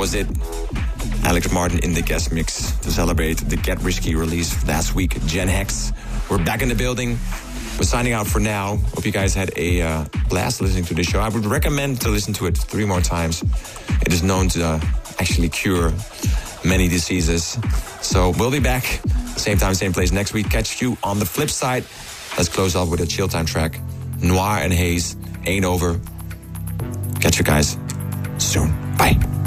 was it. Alex Martin in the guest mix to celebrate the Get Risky release last week, Gen Hex. We're back in the building. We're signing out for now. Hope you guys had a blast listening to this show. I would recommend to listen to it 3 more times. It is known to actually cure many diseases. So we'll be back, same time, same place next week. Catch you on the flip side. Let's close off with a chill time track. Noir and Haze, Ain't Over. Catch you guys soon. Bye.